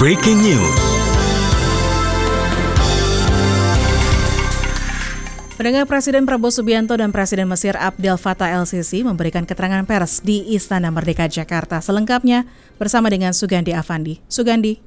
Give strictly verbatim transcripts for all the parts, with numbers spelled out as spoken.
Breaking News. Pendengar, Presiden Prabowo Subianto dan Presiden Mesir Abdel Fattah el-Sisi memberikan keterangan pers di Istana Merdeka Jakarta. Selengkapnya bersama dengan Sugandi Avandi. Sugandi.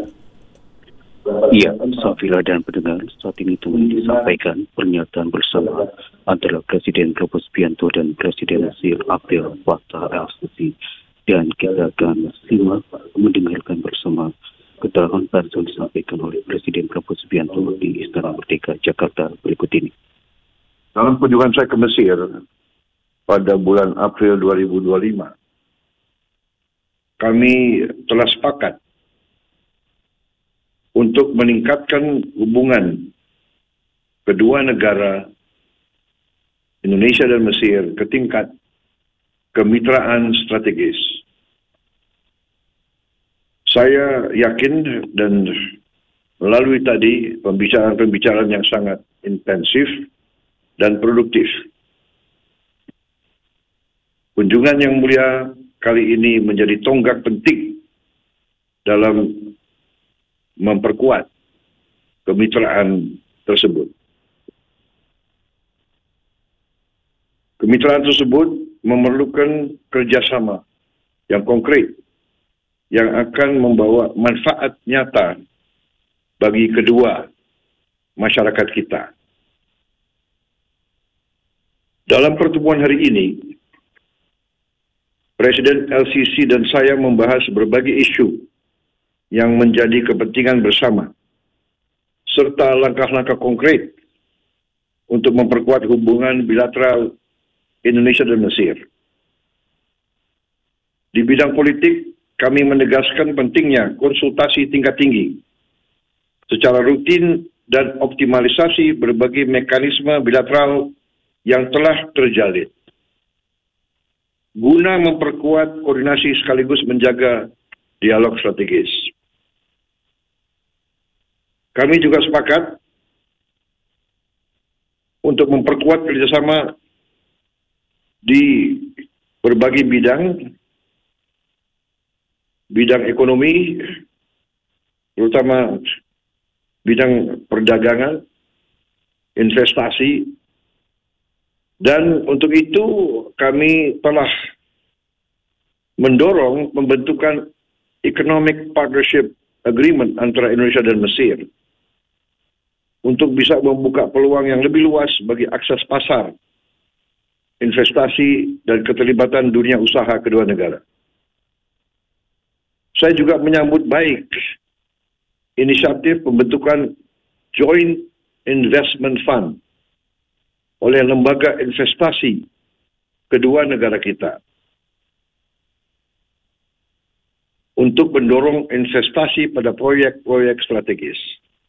Iya, Safira dan pendengar, saat ini telah disampaikan pernyataan bersama antara Presiden Prabowo Subianto dan Presiden Mesir Abdel Fattah el-Sisi, dan kita akan simak mendengarkan bersama keterangan pers yang disampaikan oleh Presiden Prabowo Subianto di Istana Merdeka Jakarta berikut ini. Dalam kunjungan saya ke Mesir pada bulan April dua ribu dua puluh lima, kami telah sepakat untuk meningkatkan hubungan kedua negara Indonesia dan Mesir ke tingkat kemitraan strategis. Saya yakin dan melalui tadi pembicaraan-pembicaraan yang sangat intensif dan produktif, kunjungan yang mulia kali ini menjadi tonggak penting dalam memperkuat kemitraan tersebut. Kemitraan tersebut memerlukan kerjasama yang konkret yang akan membawa manfaat nyata bagi kedua masyarakat kita. Dalam pertemuan hari ini, Presiden el-Sisi dan saya membahas berbagai isu yang menjadi kepentingan bersama, serta langkah-langkah konkret untuk memperkuat hubungan bilateral Indonesia dan Mesir. Di bidang politik, kami menegaskan pentingnya konsultasi tingkat tinggi secara rutin dan optimalisasi berbagai mekanisme bilateral yang telah terjalin, guna memperkuat koordinasi sekaligus menjaga dialog strategis. Kami juga sepakat untuk memperkuat kerjasama di berbagai bidang, bidang ekonomi, terutama bidang perdagangan, investasi, dan untuk itu kami telah mendorong pembentukan Economic Partnership Agreement antara Indonesia dan Mesir untuk bisa membuka peluang yang lebih luas bagi akses pasar, investasi, dan keterlibatan dunia usaha kedua negara. Saya juga menyambut baik inisiatif pembentukan Joint Investment Fund oleh lembaga investasi kedua negara kita untuk mendorong investasi pada proyek-proyek strategis.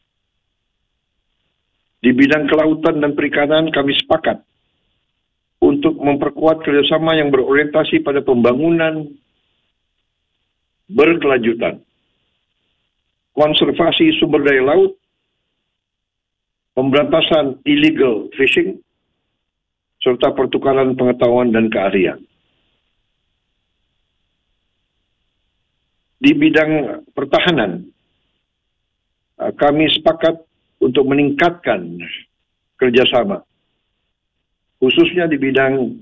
Di bidang kelautan dan perikanan, kami sepakat untuk memperkuat kerjasama yang berorientasi pada pembangunan berkelanjutan, konservasi sumber daya laut, pemberantasan illegal fishing, serta pertukaran pengetahuan dan keahlian. Di bidang pertahanan, kami sepakat untuk meningkatkan kerjasama, khususnya di bidang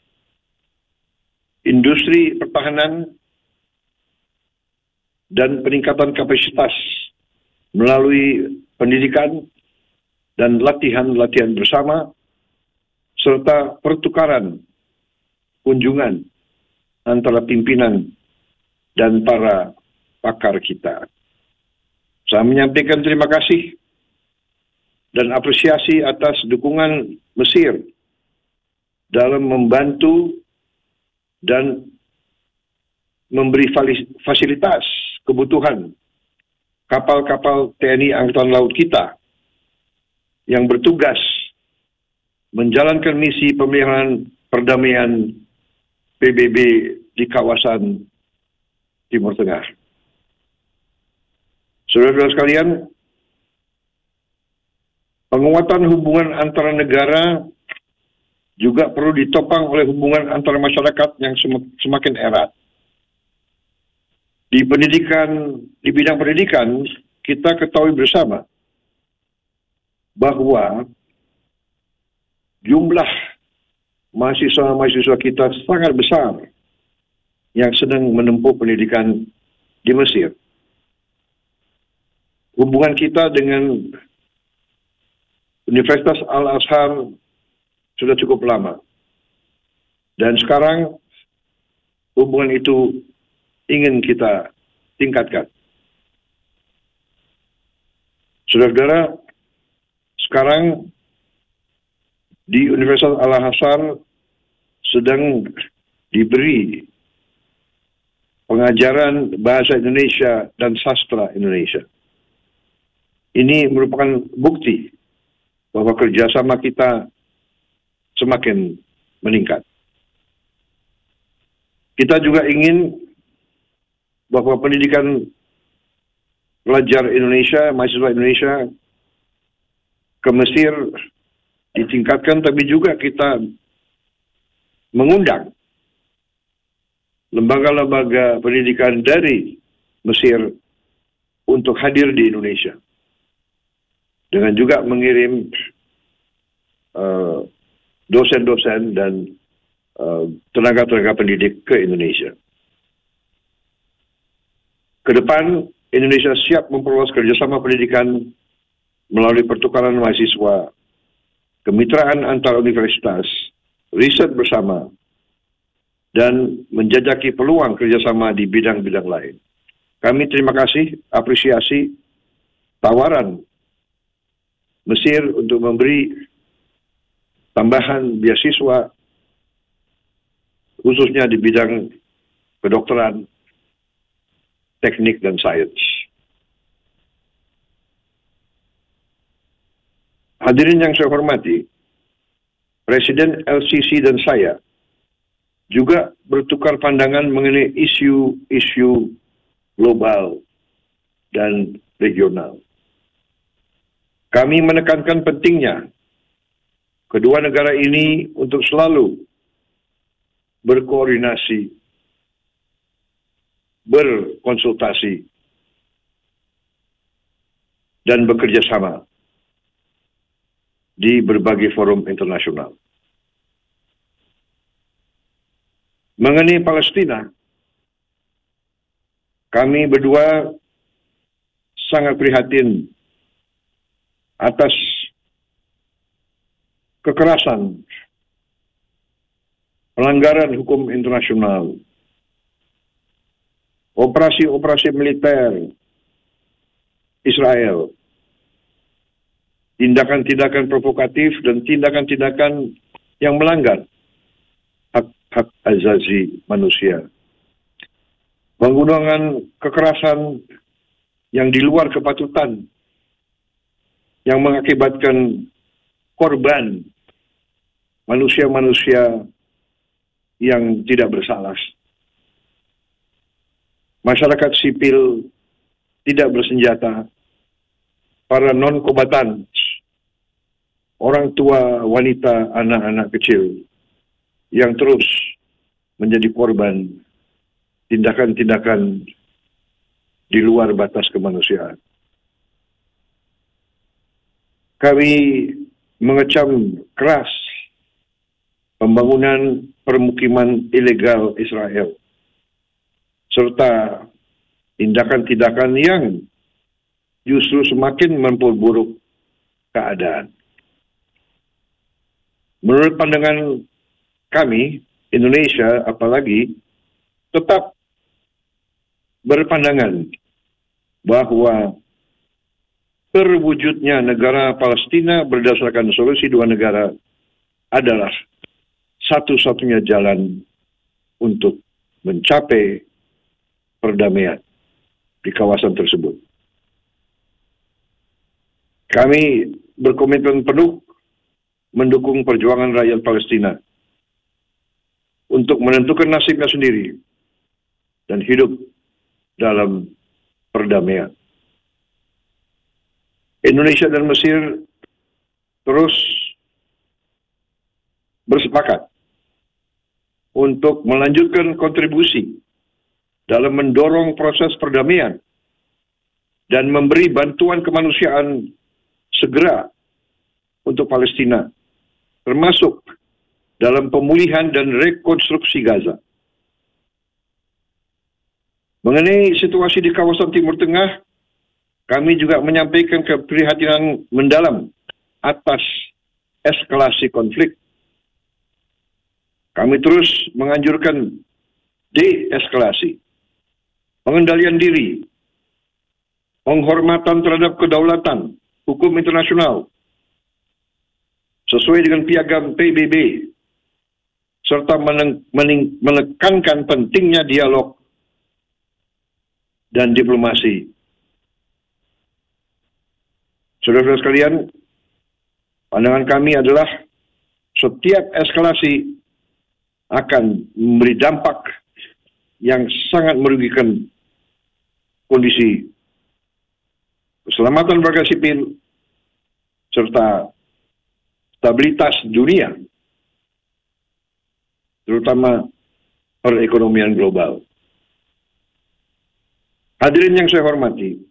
industri pertahanan dan peningkatan kapasitas melalui pendidikan dan latihan-latihan bersama, serta pertukaran kunjungan antara pimpinan dan para pakar kita. Saya menyampaikan terima kasih dan apresiasi atas dukungan Mesir dalam membantu dan memberi fasilitas kebutuhan kapal-kapal T N I Angkatan Laut kita yang bertugas menjalankan misi pemeliharaan perdamaian P B B di kawasan Timur Tengah. Saudara-saudara sekalian, penguatan hubungan antara negara juga perlu ditopang oleh hubungan antara masyarakat yang semakin erat. Di pendidikan, di bidang pendidikan, kita ketahui bersama bahwa jumlah mahasiswa-mahasiswa kita sangat besar yang sedang menempuh pendidikan di Mesir. Hubungan kita dengan Universitas Al-Azhar sudah cukup lama. Dan sekarang hubungan itu ingin kita tingkatkan. Saudara-saudara, sekarang di Universitas Al-Azhar sedang diberi pengajaran bahasa Indonesia dan sastra Indonesia. Ini merupakan bukti bahwa kerjasama kita semakin meningkat. Kita juga ingin bahwa pendidikan pelajar Indonesia, mahasiswa Indonesia ke Mesir ditingkatkan, tapi juga kita mengundang lembaga-lembaga pendidikan dari Mesir untuk hadir di Indonesia. Dengan juga mengirim uh, dosen-dosen dan uh, tenaga-tenaga pendidik ke Indonesia. Ke depan, Indonesia siap memperluas kerjasama pendidikan melalui pertukaran mahasiswa, kemitraan antar universitas, riset bersama, dan menjajaki peluang kerjasama di bidang-bidang lain. Kami terima kasih, apresiasi tawaran Mesir untuk memberi tambahan beasiswa khususnya di bidang kedokteran, teknik, dan sains. Hadirin yang saya hormati, Presiden L C C dan saya juga bertukar pandangan mengenai isu-isu global dan regional. Kami menekankan pentingnya kedua negara ini untuk selalu berkoordinasi, berkonsultasi, dan bekerja sama di berbagai forum internasional. Mengenai Palestina, kami berdua sangat prihatin atas kekerasan, pelanggaran hukum internasional, operasi-operasi militer Israel, tindakan-tindakan provokatif dan tindakan-tindakan yang melanggar hak-hak asasi manusia. Penggunaan kekerasan yang di luar kepatutan yang mengakibatkan korban manusia-manusia yang tidak bersalah. Masyarakat sipil tidak bersenjata, para non-kombatan, orang tua, wanita, anak-anak kecil yang terus menjadi korban tindakan-tindakan di luar batas kemanusiaan. Kami mengecam keras pembangunan permukiman ilegal Israel, serta tindakan-tindakan yang justru semakin memperburuk keadaan. Menurut pandangan kami, Indonesia apalagi tetap berpandangan bahwa terwujudnya negara Palestina berdasarkan solusi dua negara adalah satu-satunya jalan untuk mencapai perdamaian di kawasan tersebut. Kami berkomitmen penuh mendukung perjuangan rakyat Palestina untuk menentukan nasibnya sendiri dan hidup dalam perdamaian. Indonesia dan Mesir terus bersepakat untuk melanjutkan kontribusi dalam mendorong proses perdamaian dan memberi bantuan kemanusiaan segera untuk Palestina, termasuk dalam pemulihan dan rekonstruksi Gaza. Mengenai situasi di kawasan Timur Tengah, kami juga menyampaikan keprihatinan mendalam atas eskalasi konflik. Kami terus menganjurkan deeskalasi, pengendalian diri, penghormatan terhadap kedaulatan, hukum internasional, sesuai dengan piagam P B B, serta menekankan pentingnya dialog dan diplomasi. Saudara-saudara sekalian, pandangan kami adalah setiap eskalasi akan memberi dampak yang sangat merugikan kondisi keselamatan warga sipil serta stabilitas dunia, terutama perekonomian global. Hadirin yang saya hormati,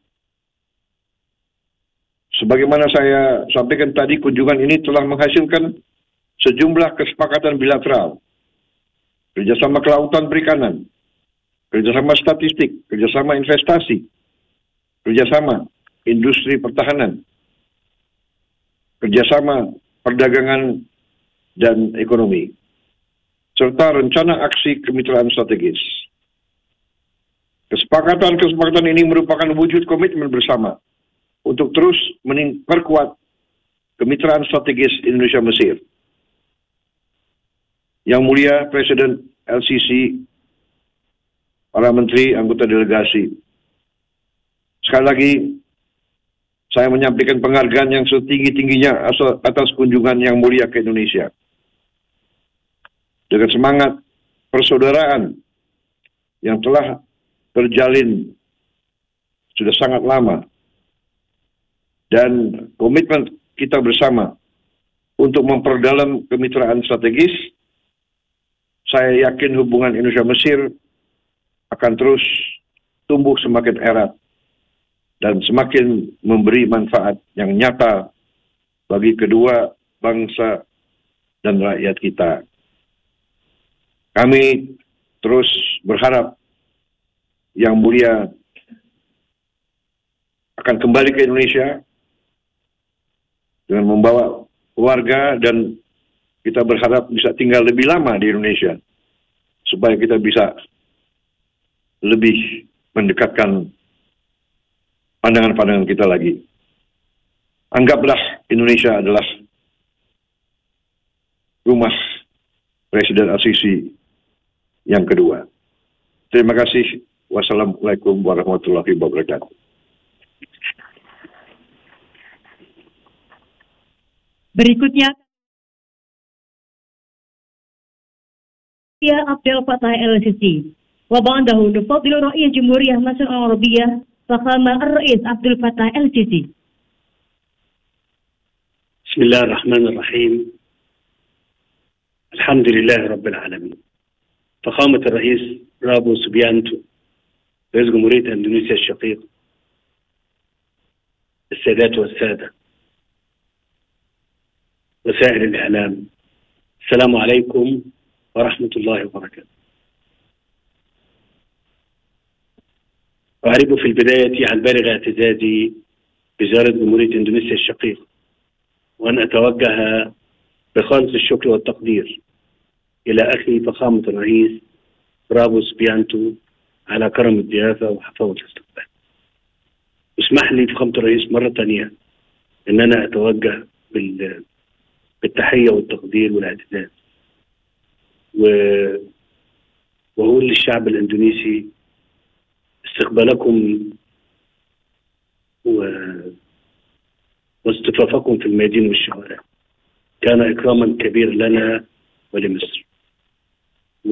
sebagaimana saya sampaikan tadi, kunjungan ini telah menghasilkan sejumlah kesepakatan bilateral, kerjasama kelautan perikanan, kerjasama statistik, kerjasama investasi, kerjasama industri pertahanan, kerjasama perdagangan dan ekonomi, serta rencana aksi kemitraan strategis. Kesepakatan-kesepakatan ini merupakan wujud komitmen bersama untuk terus memperkuat kemitraan strategis Indonesia-Mesir. Yang Mulia Presiden L C C, para menteri, anggota delegasi, sekali lagi saya menyampaikan penghargaan yang setinggi-tingginya atas kunjungan yang mulia ke Indonesia. Dengan semangat persaudaraan yang telah terjalin sudah sangat lama, dan komitmen kita bersama untuk memperdalam kemitraan strategis, saya yakin hubungan Indonesia-Mesir akan terus tumbuh semakin erat dan semakin memberi manfaat yang nyata bagi kedua bangsa dan rakyat kita. Kami terus berharap Yang Mulia akan kembali ke Indonesia dengan membawa keluarga, dan kita berharap bisa tinggal lebih lama di Indonesia supaya kita bisa lebih mendekatkan pandangan-pandangan kita lagi. Anggaplah Indonesia adalah rumah Presiden Al-Sisi yang kedua. Terima kasih. Wassalamualaikum warahmatullahi wabarakatuh. Berikutnya, يا عبد الفتاح السيسي وبعده نفضل رئيس جمهورية مصر العربية فخامة الرئيس عبد الفتاح السيسي. بسم الله الرحمن الرحيم. الحمد لله رب العالمين. فخامة الرئيس رابو سبيانتو رئيس جمهورية اندونيسيا الشقيق، السادات والسادة، وسائر الإعلام، السلام عليكم ورحمة الله وبركاته. أعرب في البداية عن بالغ اعتزازي بزيارة جمهورية اندونيسيا الشقيق، وأن أتوجه بخالص الشكر والتقدير إلى أخي فخامة الرئيس رابو سبيانتو على كرم الضيافة وحفاوة الاستقبال. اسمح لي فخامة الرئيس مرة ثانية أن أنا أتوجه بال... بالتحية والتقدير والاعتزاز، و... وأقول للشعب الإندونيسي استقبالكم و... واصطفافكم في الميادين والشوارع كان إكراما كبير لنا ولمصر. و...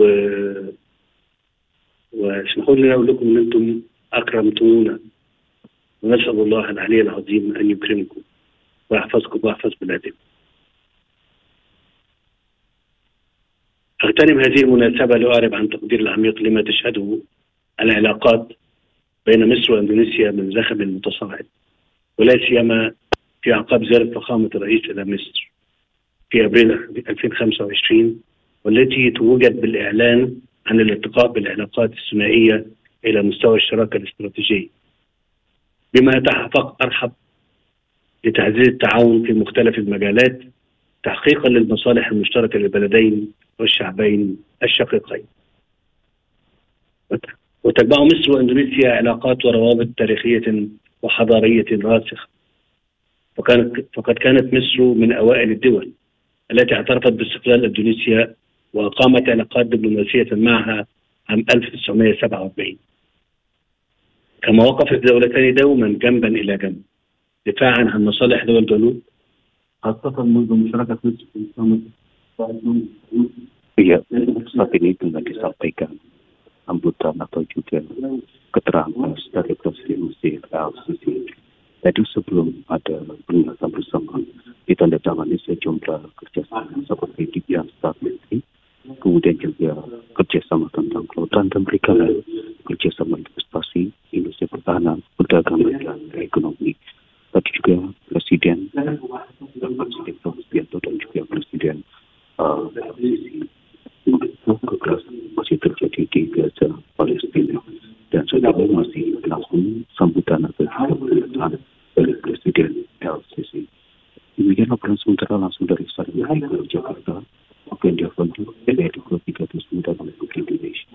واسمحوا لي أقول لكم أن أنتم أكرمتمونا، ونسأل الله العلي العظيم أن يكرمكم ويحفظكم ويحفظ بلادكم. أغتنم هذه المناسبة لأعرب عن تقدير العميق لما تشهده العلاقات بين مصر وإندونيسيا من زخم متصاعد، ولا سيما في أعقاب زيارة فخامة الرئيس إلى مصر في أبريل ألفين وخمسة وعشرين، والتي توجت بالإعلان عن الارتقاء بالعلاقات الثنائية إلى مستوى الشراكة الاستراتيجية، بما يتحقق أرحب لتعزيز التعاون في مختلف المجالات تحقيقا للمصالح المشتركة للبلدين والشعبين الشقيقين. وتجمع مصر وإندونيسيا علاقات وروابط تاريخية وحضارية راسخة، فكانت فقد كانت مصر من أوائل الدول التي اعترفت باستقلال إندونيسيا وأقامت علاقات دبلوماسية معها عام ألف وتسعمائة وسبعة وأربعين، كما وقفت الدولتان دوما جنبا إلى جنب دفاعا عن مصالح دول الجنوب، خاصة منذ مشاركة مصر في السامت. Ya, saat ini dengan disampaikan sambutan atau juga keterangan dari Presiden Mesir Al-Sisi. Tadi sebelum ada pernyataan bersama ditandatangani sejumlah kerjasama seperti di bidang stabilitas, kemudian juga kerjasama tentang kelautan dan perikanan, kerjasama investasi, industri pertahanan, perdagangan dan ekonomi. Tadi juga Presiden dan Presiden Prabowo Subianto dan juga Presiden uh, Al-Sisi kekerasan masih terjadi di Gaza, Palestina, dan saat ini masih langsung sambutan atau juga pernyataan dari Presiden Al-Sisi. Demikian laporan sementara langsung dari Sarjana di Jakarta. Oke, dia Fandi, L R dua puluh tiga terus muda Republik Indonesia.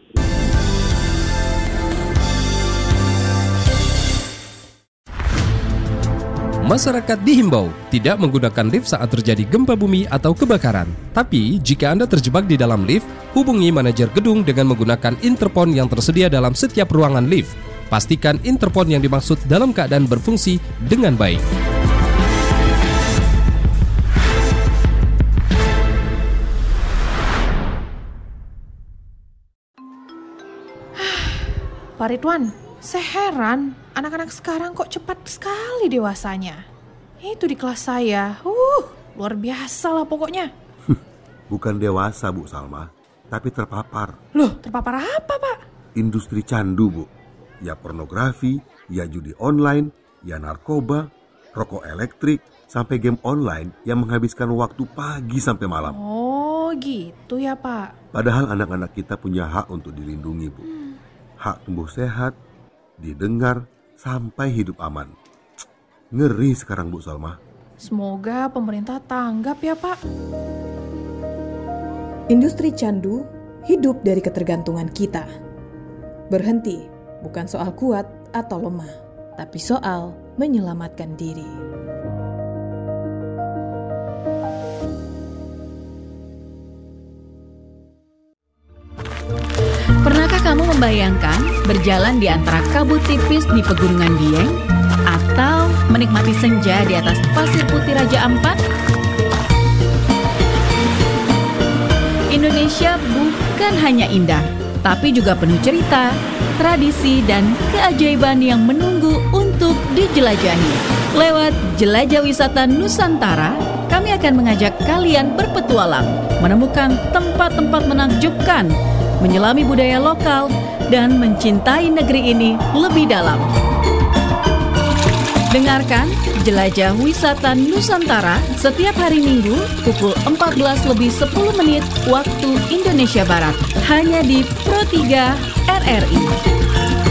Masyarakat dihimbau tidak menggunakan lift saat terjadi gempa bumi atau kebakaran. Tapi, jika Anda terjebak di dalam lift, hubungi manajer gedung dengan menggunakan interpon yang tersedia dalam setiap ruangan lift. Pastikan interpon yang dimaksud dalam keadaan berfungsi dengan baik. Pak Ridwan, saya heran anak-anak sekarang kok cepat sekali dewasanya. Itu di kelas saya, uh, luar biasa lah pokoknya. Bukan dewasa, Bu Salma, tapi terpapar. Loh, terpapar apa, Pak? Industri candu, Bu. Ya pornografi, ya judi online, ya narkoba, rokok elektrik, sampai game online yang menghabiskan waktu pagi sampai malam. Oh, gitu ya, Pak. Padahal anak-anak kita punya hak untuk dilindungi, Bu. Hmm. Hak tumbuh sehat, didengar, sampai hidup aman. Ngeri sekarang, Bu Salma. Semoga pemerintah tanggap ya, Pak. Industri candu hidup dari ketergantungan kita. Berhenti bukan soal kuat atau lemah, tapi soal menyelamatkan diri. Pernahkah kamu membayangkan berjalan di antara kabut tipis di Pegunungan Dieng atau menikmati senja di atas pasir putih Raja Ampat? Indonesia bukan hanya indah, tapi juga penuh cerita, tradisi, dan keajaiban yang menunggu untuk dijelajahi. Lewat Jelajah Wisata Nusantara, kami akan mengajak kalian berpetualang, menemukan tempat-tempat menakjubkan, menyelami budaya lokal, dan mencintai negeri ini lebih dalam. Dengarkan Jelajah Wisata Nusantara setiap hari Minggu pukul empat belas lebih sepuluh menit waktu Indonesia Barat, hanya di Pro tiga R R I.